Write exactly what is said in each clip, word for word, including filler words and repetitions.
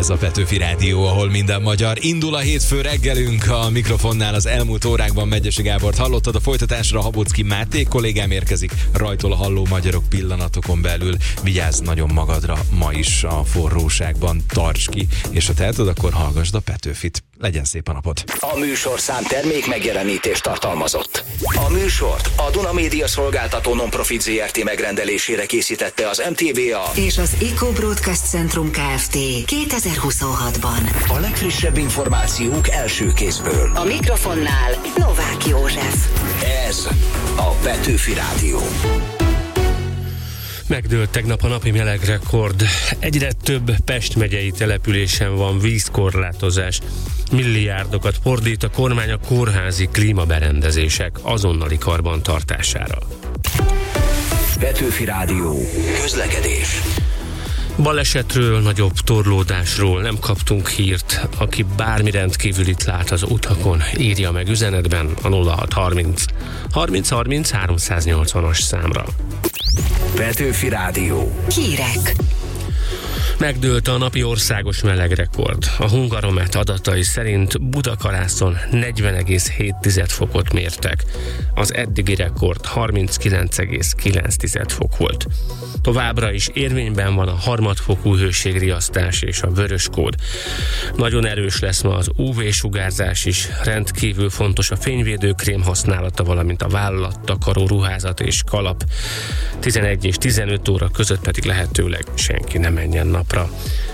Ez a Petőfi Rádió, ahol minden magyar. Indul a hétfő reggelünk, a mikrofonnál az elmúlt órákban Megyesi Gábort hallottad, a folytatásra Habocki Máté kollégám érkezik, rajtól a halló magyarok pillanatokon belül. Vigyázz nagyon magadra ma is a forróságban, tarts ki, és ha teheted, akkor hallgassd a Petőfit. Legyen szép a napod! A műsorszám termék megjelenítést tartalmazott. A műsort a Duna Média Szolgáltató Nonprofit zé er té megrendelésére készítette az em té vé á és az Eco Broadcast Centrum Kft. kétezer-huszonhatban. A legfrissebb információk első kézből. A mikrofonnál Novák József. Ez a Petőfi Rádió. Megdőlt tegnap a napi melegrekord. Egyre több Pest megyei településen van vízkorlátozás. Milliárdokat fordít a kormány a kórházi klímaberendezések azonnali karbantartására. Petőfi Rádió. Közlekedés. Balesetről, nagyobb torlódásról nem kaptunk hírt. Aki bármi rendkívülit lát az utakon, írja meg üzenetben a nulla hat harminc harminc harminc háromszáznyolcvanas számra. Petőfi Rádió. Hírek. Megdőlt a napi országos melegrekord. A Hungaromet adatai szerint Budakalászon negyven egész hét fokot mértek. Az eddigi rekord harminckilenc egész kilenc fok volt. Továbbra is érvényben van a harmadfokú hőségriasztás és a vöröskód. Nagyon erős lesz ma az ú vé-sugárzás is, rendkívül fontos a fényvédőkrém használata, valamint a vállattakaró ruházat és kalap. tizenegy és tizenöt óra között pedig lehetőleg senki ne menjen napra.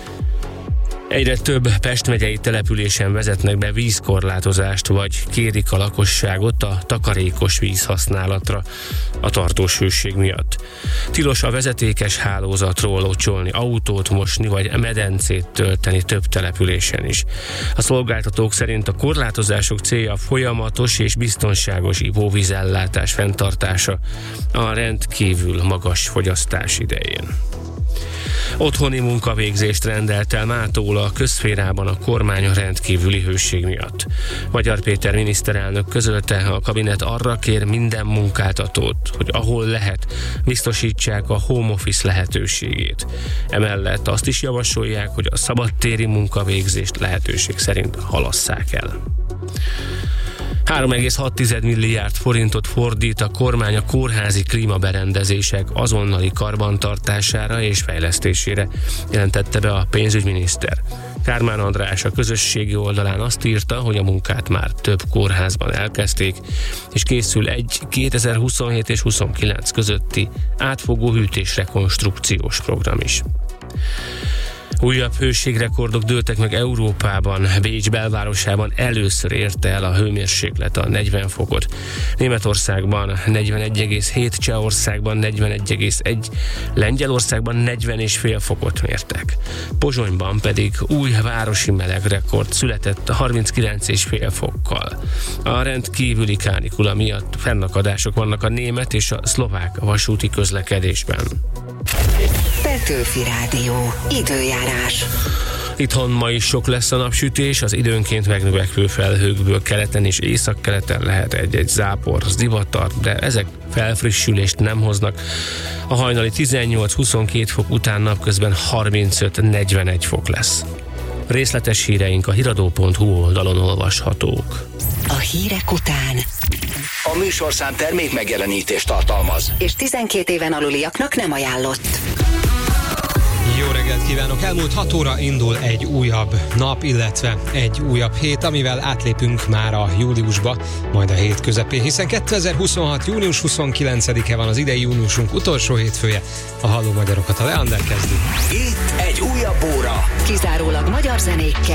Egyre több Pest megyei településen vezetnek be vízkorlátozást, vagy kérik a lakosságot a takarékos vízhasználatra a tartós hőség miatt. Tilos a vezetékes hálózatról locsolni, autót mosni, vagy medencét tölteni több településen is. A szolgáltatók szerint a korlátozások célja a folyamatos és biztonságos ivóvízellátás fenntartása a rendkívül magas fogyasztás idején. Otthoni munkavégzést rendelt el mától a közszférában a kormány a rendkívüli hőség miatt. Magyar Péter miniszterelnök közölte, a kabinet arra kér minden munkáltatót, hogy ahol lehet, biztosítsák a home office lehetőségét. Emellett azt is javasolják, hogy a szabadtéri munkavégzést lehetőség szerint halasszák el. három egész hat milliárd forintot fordít a kormány a kórházi klímaberendezések azonnali karbantartására és fejlesztésére, jelentette be a pénzügyminiszter. Kármán András a közösségi oldalán azt írta, hogy a munkát már több kórházban elkezdték, és készül egy kétezer-huszonhét és huszonkilenc közötti átfogó hűtésrekonstrukciós program is. Újabb hőségrekordok dőltek meg Európában. Bécs belvárosában először érte el a hőmérséklet a negyven fokot. Németországban negyvenegy egész hét, Csehországban negyvenegy egész egy, Lengyelországban negyven egész öt fokot mértek. Pozsonyban pedig új városi melegrekord született a harminckilenc egész öt fokkal. A rendkívüli kánikula miatt fennakadások vannak a német és a szlovák vasúti közlekedésben. Petőfi Rádió. Időjárás. Itthon ma is sok lesz a napsütés, az időnként megnövekvő felhőkből keleten és északkeleten lehet egy-egy zápor, zivatar, de ezek felfrissülést nem hoznak. A hajnali tizennyolc-huszonkettő fok után napközben harmincöt-negyvenegy fok lesz. Részletes híreink a hiradó pont hu oldalon olvashatók. A hírek után A műsorszám termék megjelenítést tartalmaz, és tizenkét éven aluliaknak nem ajánlott. Jó reggelt kívánok! Elmúlt hat óra indul egy újabb nap, illetve egy újabb hét, amivel átlépünk már a júliusba, majd a hét közepén, hiszen kétezer-huszonhat. június huszonkilencedike van az idei júniusunk utolsó hétfője. A Halló Magyarokat a Leander kezdi. itt egy újabb óra. Kizárólag magyar zenékkel.